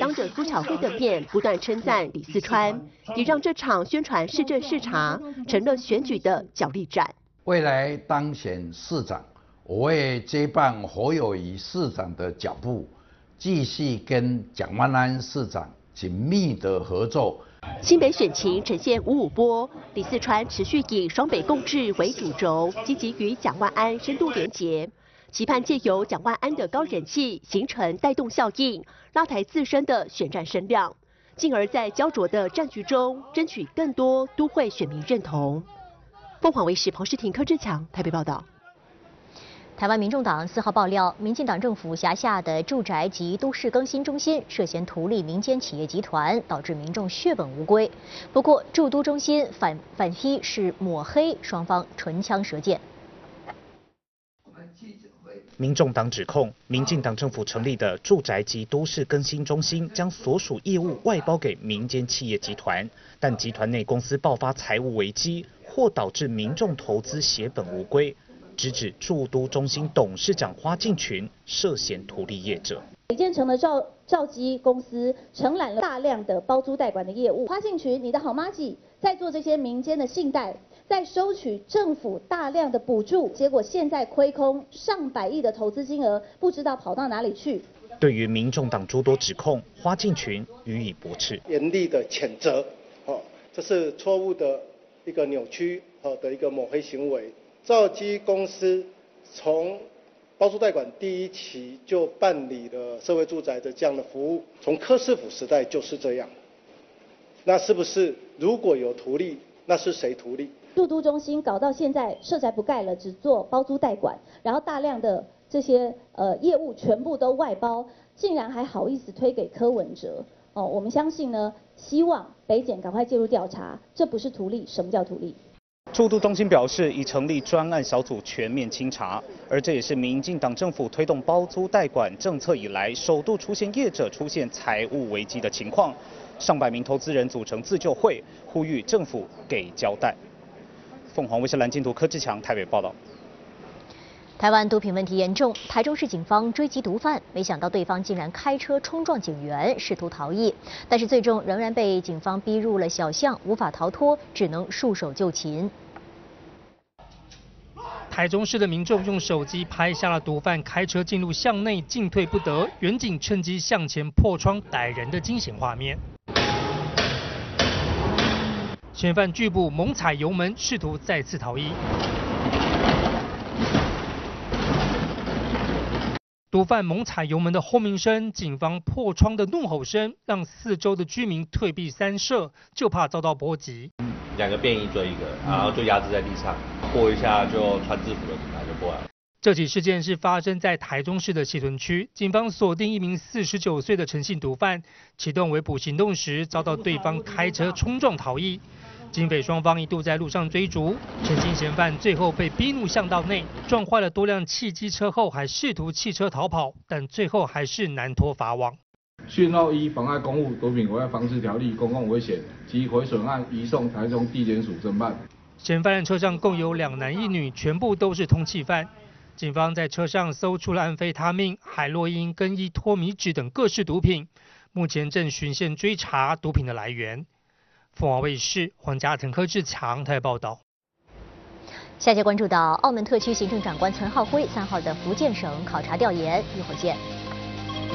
当着苏巧慧的面不断称赞李四川，也让这场宣传市政视察成了选举的角力战。 未来当选市长，我会接棒侯友宜市长的脚步，继续跟蒋万安市长紧密的合作。 新北选情呈现5-5波，李四川持续以双北共治为主轴，积极与蒋万安深度连结，期盼借由蒋万安的高人气形成带动效应，拉抬自身的选战声量，进而在焦灼的战局中争取更多都会选民认同。凤凰卫视彭世廷、柯志强台北报道。 台湾民众党4号爆料，民进党政府辖下的住宅及都市更新中心涉嫌图利民间企业集团，导致民众血本无归。不过，驻都中心反批是抹黑，双方唇枪舌剑。 民众党指控，民进党政府成立的住宅及都市更新中心将所属业务外包给民间企业集团，但集团内公司爆发财务危机，或导致民众投资血本无归。直指驻都中心董事长花敬群涉嫌图利业者。 李建成的兆基公司承揽了大量的包租代管的业务，花敬群，你的好妈吉在做这些民间的信贷，在收取政府大量的补助，结果现在亏空上百亿的投资金额，不知道跑到哪里去。 对于民众党诸多指控，花敬群予以驳斥， 严厉的谴责。这是错误的一个扭曲的一个抹黑行为。兆基公司从包租代管第一期就办理了社会住宅的这样的服务，从柯市府时代就是这样。那是不是如果有图利，那是谁图利？ 驻都中心搞到现在社宅不盖了，只做包租代管，然后大量的这些业务全部都外包，竟然还好意思推给柯文哲。我们相信呢，希望北检赶快介入调查，这不是图利，什么叫图利？ 驻都中心表示，已成立专案小组全面清查，而这也是民进党政府推动包租代管政策以来，首度出现业者出现财务危机的情况。上百名投资人组成自救会，呼吁政府给交代。凤凰卫视蓝金图柯志强台北报道。 台湾毒品问题严重，台中市警方追缉毒贩，没想到对方竟然开车冲撞警员，试图逃逸，但是最终仍然被警方逼入了小巷，无法逃脱，只能束手就擒。 台中市的民众用手机拍下了毒贩开车进入巷内进退不得，远警趁机向前破窗逮人的惊险画面。嫌犯拒捕，猛踩油门，试图再次逃逸。毒贩猛踩油门的轰鸣声，警方破窗的怒吼声，让四周的居民退避三舍，就怕遭到波及。 2个便衣追一个，然后就压制在地上，过一下就穿制服的警察就过来了。 这起事件是发生在台中市的西屯区，警方锁定一名49岁的陈姓毒贩，启动围捕行动时，遭到对方开车冲撞逃逸。警匪双方一度在路上追逐，陈姓嫌犯最后被逼入巷道内，撞坏了多辆汽机车后，还试图弃车逃跑，但最后还是难脱法网。 讯后依妨碍公务毒品危害防治条例公共危险及毁损案移送台中地检署侦办。 嫌犯人车上共有2男1女，全部都是通缉犯。警方在车上搜出了安非他命、海洛因跟依托米酯等各式毒品，目前正循线追查毒品的来源。凤凰卫视黄家腾、柯志强台报道。 下节关注到澳门特区行政长官岑浩辉3号的福建省考察调研，一会儿见。